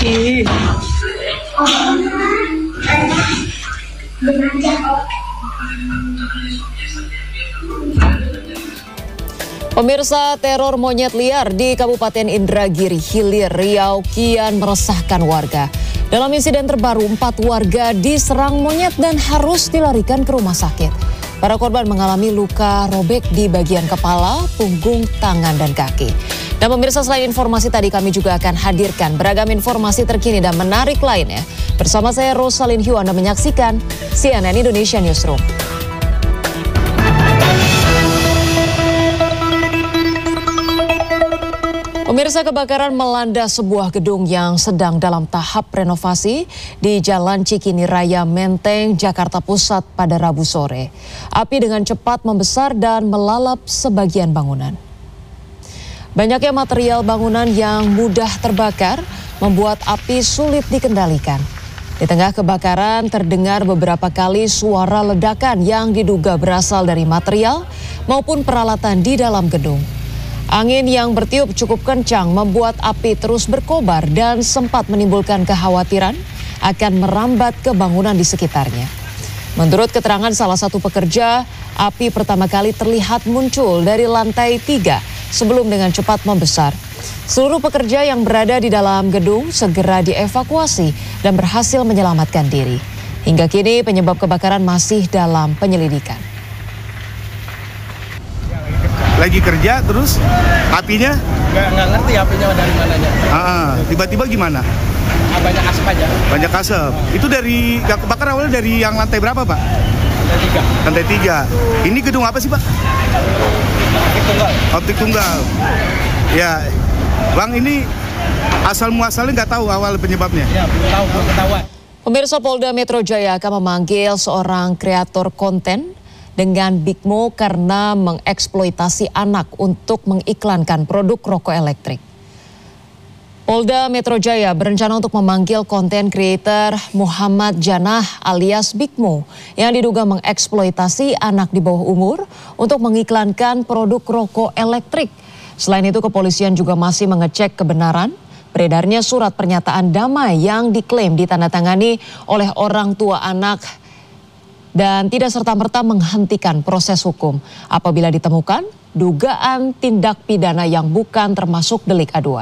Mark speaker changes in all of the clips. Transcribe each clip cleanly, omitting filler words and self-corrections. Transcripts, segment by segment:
Speaker 1: Ih.
Speaker 2: Pemirsa, teror monyet liar di Kabupaten Indragiri Hilir, Riau kian meresahkan warga. Dalam insiden terbaru, 4 warga diserang monyet dan harus dilarikan ke rumah sakit. Para korban mengalami luka robek di bagian kepala, punggung, tangan, dan kaki. Dan pemirsa, selain informasi tadi, kami juga akan hadirkan beragam informasi terkini dan menarik lainnya. Bersama saya Rosalin Hyu, Anda menyaksikan CNN Indonesia Newsroom. Pemirsa, kebakaran melanda sebuah gedung yang sedang dalam tahap renovasi di Jalan Cikini Raya, Menteng, Jakarta Pusat pada Rabu sore. Api dengan cepat membesar dan melalap sebagian bangunan. Banyaknya material bangunan yang mudah terbakar membuat api sulit dikendalikan. Di tengah kebakaran terdengar beberapa kali suara ledakan yang diduga berasal dari material maupun peralatan di dalam gedung. Angin yang bertiup cukup kencang membuat api terus berkobar dan sempat menimbulkan kekhawatiran akan merambat ke bangunan di sekitarnya. Menurut keterangan salah satu pekerja, api pertama kali terlihat muncul dari lantai 3 sebelum dengan cepat membesar. Seluruh pekerja yang berada di dalam gedung segera dievakuasi dan berhasil menyelamatkan diri. Hingga kini penyebab kebakaran masih dalam penyelidikan.
Speaker 3: Lagi kerja terus apinya?
Speaker 1: Nggak ngerti apinya dari mananya.
Speaker 3: Tiba-tiba gimana?
Speaker 1: Banyak asap aja.
Speaker 3: Banyak asap. Itu dari kebakaran awalnya dari yang lantai berapa, Pak?
Speaker 1: Lantai 3.
Speaker 3: Lantai 3. Ini gedung apa sih, Pak?
Speaker 1: Optik tunggal.
Speaker 3: Optik tunggal. Ya, Bang, ini asal muasalnya nggak tahu awal penyebabnya?
Speaker 1: Ya, belum tahu, belum ketahuan.
Speaker 2: Pemirsa, Polda Metro Jaya akan memanggil seorang kreator konten dengan Bigmo karena mengeksploitasi anak untuk mengiklankan produk rokok elektrik. Polda Metro Jaya berencana untuk memanggil konten creator Muhammad Janah alias Bigmo yang diduga mengeksploitasi anak di bawah umur untuk mengiklankan produk rokok elektrik. Selain itu, kepolisian juga masih mengecek kebenaran beredarnya surat pernyataan damai yang diklaim ditandatangani oleh orang tua anak dan tidak serta-merta menghentikan proses hukum apabila ditemukan dugaan tindak pidana yang bukan termasuk delik aduan.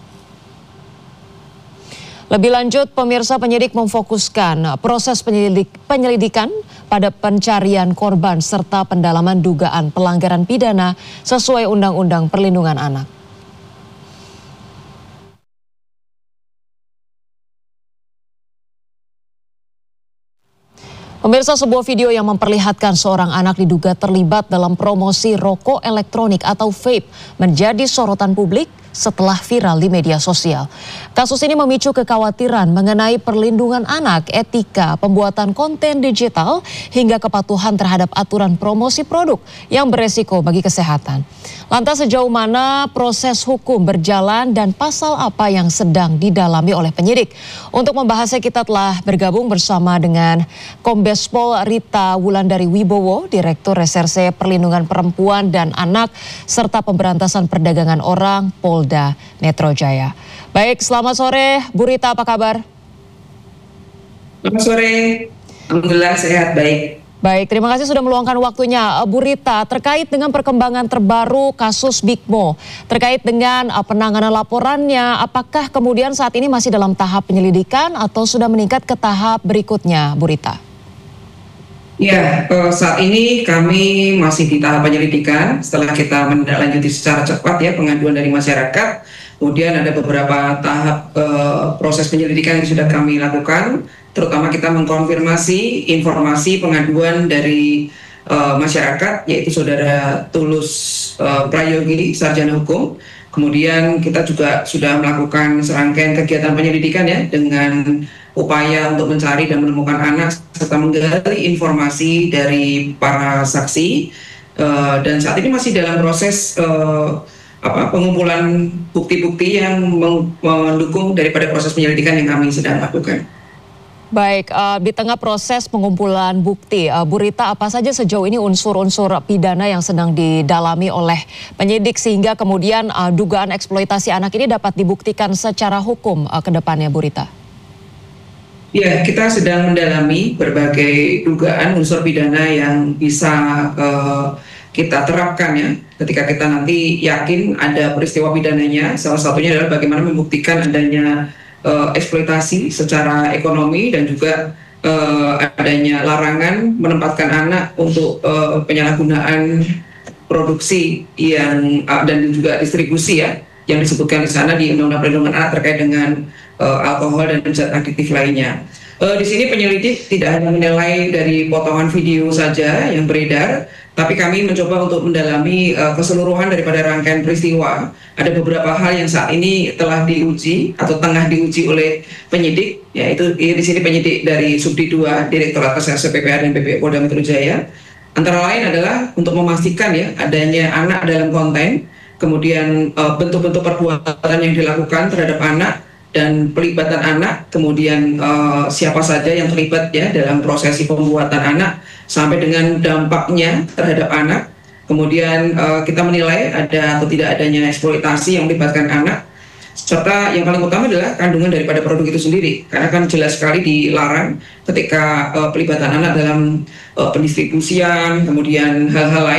Speaker 2: Lebih lanjut, pemirsa, penyidik memfokuskan proses penyelidikan pada pencarian korban serta pendalaman dugaan pelanggaran pidana sesuai Undang-Undang Perlindungan Anak. Pemirsa, sebuah video yang memperlihatkan seorang anak diduga terlibat dalam promosi rokok elektronik atau vape menjadi sorotan publik setelah viral di media sosial. Kasus ini memicu kekhawatiran mengenai perlindungan anak, etika, pembuatan konten digital, hingga kepatuhan terhadap aturan promosi produk yang beresiko bagi kesehatan. Lantas sejauh mana proses hukum berjalan dan pasal apa yang sedang didalami oleh penyidik? Untuk membahasnya kita telah bergabung bersama dengan Kombes Pol Rita Wulandari Wibowo, Direktur Reserse Perlindungan Perempuan dan Anak serta Pemberantasan Perdagangan Orang Polda Metro Jaya. Baik, selamat sore Bu Rita, apa kabar?
Speaker 4: Selamat sore, alhamdulillah sehat, baik.
Speaker 2: Baik, terima kasih sudah meluangkan waktunya. Bu Rita, terkait dengan perkembangan terbaru kasus Bigmo, terkait dengan penanganan laporannya, apakah kemudian saat ini masih dalam tahap penyelidikan atau sudah meningkat ke tahap berikutnya, Bu Rita?
Speaker 4: Ya, saat ini kami masih di tahap penyelidikan setelah kita menindaklanjuti secara cepat ya pengaduan dari masyarakat. Kemudian ada beberapa tahap proses penyelidikan yang sudah kami lakukan, terutama kita mengkonfirmasi informasi pengaduan dari masyarakat, yaitu Saudara Tulus Prayogi, Sarjana Hukum. Kemudian kita juga sudah melakukan serangkaian kegiatan penyelidikan ya dengan upaya untuk mencari dan menemukan anak serta menggali informasi dari para saksi, dan saat ini masih dalam proses pengumpulan bukti-bukti yang mendukung daripada proses penyelidikan yang kami sedang lakukan.
Speaker 2: Baik, di tengah proses pengumpulan bukti, Bu Rita, apa saja sejauh ini unsur-unsur pidana yang sedang didalami oleh penyidik sehingga kemudian dugaan eksploitasi anak ini dapat dibuktikan secara hukum ke depannya, Bu Rita?
Speaker 4: Ya, kita sedang mendalami berbagai dugaan unsur pidana yang bisa kita terapkan ya ketika kita nanti yakin ada peristiwa pidananya. Salah satunya adalah bagaimana membuktikan adanya eksploitasi secara ekonomi dan juga adanya larangan menempatkan anak untuk penyalahgunaan produksi yang dan juga distribusi ya yang disebutkan di sana di Undang-Undang Perlindungan Anak terkait dengan alkohol dan zat adiktif lainnya. Di sini penyelidik tidak hanya menilai dari potongan video saja yang beredar, tapi kami mencoba untuk mendalami keseluruhan daripada rangkaian peristiwa. Ada beberapa hal yang saat ini telah diuji atau tengah diuji oleh penyidik, yaitu di sini penyidik dari Subdit 2 Direktorat Reserse PPA dan PPO Polda Metro Jaya. Antara lain adalah untuk memastikan ya adanya anak dalam konten, kemudian bentuk-bentuk perbuatan yang dilakukan terhadap anak dan pelibatan anak, kemudian siapa saja yang terlibat ya dalam prosesi pembuatan anak sampai dengan dampaknya terhadap anak. Kemudian kita menilai ada atau tidak adanya eksploitasi yang melibatkan anak, serta yang paling utama adalah kandungan daripada produk itu sendiri, karena kan jelas sekali dilarang ketika pelibatan anak dalam pendistribusian, kemudian hal-hal lain